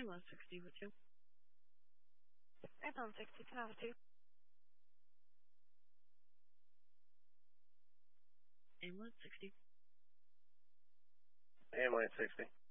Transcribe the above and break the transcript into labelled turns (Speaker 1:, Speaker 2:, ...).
Speaker 1: 160 with you.
Speaker 2: Ambulance 60, can I have a 2?
Speaker 1: Ambulance 60.
Speaker 3: Ambulance 60.